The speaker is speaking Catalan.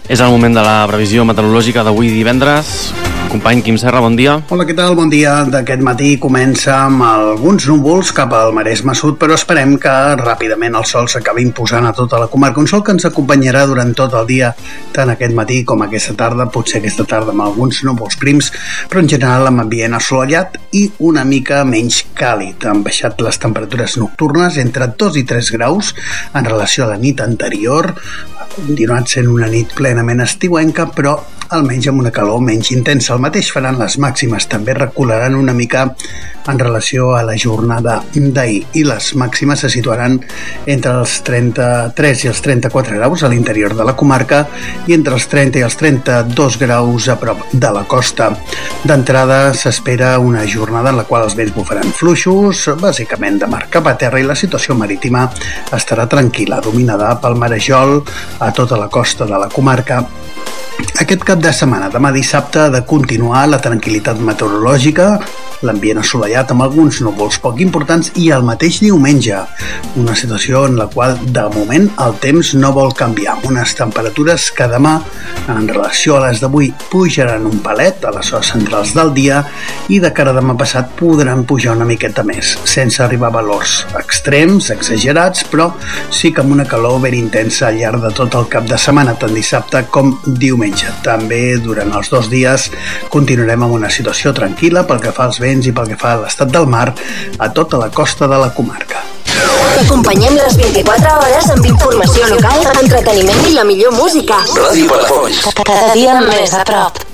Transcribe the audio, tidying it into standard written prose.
És el moment de la previsió meteorològica d'avui divendres. Company Quim Serra, bon dia. Hola, què tal? Bon dia. D'aquest matí comença amb alguns núvols cap al Maresme Sud, però esperem que ràpidament el sol s'acabi imposant a tota la comarca. Un sol que ens acompanyarà durant tot el dia, tant aquest matí com aquesta tarda, potser aquesta tarda amb alguns núvols prims, però en general amb ambient assolellat i una mica menys càlid. Han baixat les temperatures nocturnes entre 2 i 3 graus en relació a la nit anterior. Ha continuat sent una nit plenament estiuenca, però almenys amb una calor menys intensa. El mateix faran les màximes, també recularan una mica en relació a la jornada d'ahir, i les màximes se situaran entre els 33 i els 34 graus a l'interior de la comarca i entre els 30 i els 32 graus a prop de la costa. D'entrada s'espera una jornada en la qual els vents bufaran fluixos, bàsicament de mar cap a terra, i la situació marítima estarà tranquil·la, dominada pel marejol a tota la costa de la comarca. Aquest cap de setmana, demà dissabte, ha de continuar la tranquil·litat meteorològica, l'ambient assolellat amb alguns núvols poc importants, i el mateix diumenge, una situació en la qual de moment el temps no vol canviar, amb unes temperatures que demà, en relació a les d'avui, pujaran un palet a les hores centrals del dia, i de cara a demà passat podran pujar una miqueta més, sense arribar a valors extrems, exagerats, però sí que amb una calor ben intensa al llarg de tot el cap de setmana, tant dissabte com diumenge. També durant els 2 dies continuarem amb una situació tranquil·la pel que fa als vents i pel que fa a l'estat del mar a tota la costa de la comarca. T'acompanyem les 24 hores amb informació local, entreteniment i la millor música. Ràdio Palafolls. Cada dia més a prop.